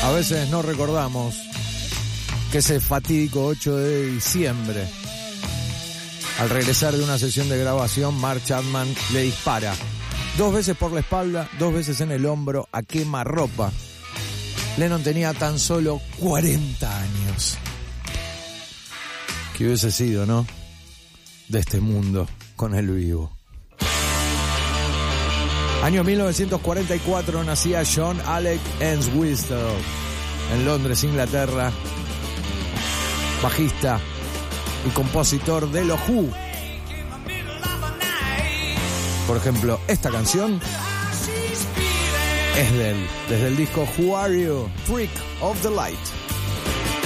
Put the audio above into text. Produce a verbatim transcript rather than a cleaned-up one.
A veces no recordamos que ese fatídico ocho de diciembre, al regresar de una sesión de grabación, Mark Chapman le dispara dos veces por la espalda, dos veces en el hombro, a quemarropa. Lennon tenía tan solo cuarenta años. ¿Qué hubiese sido, no? De este mundo con el vivo. Año mil novecientos cuarenta y cuatro nacía John Alec Entwistle en Londres, Inglaterra. Bajista y compositor de los Who. Por ejemplo, esta canción es de él, desde el disco Who Are You? Freak of the Light.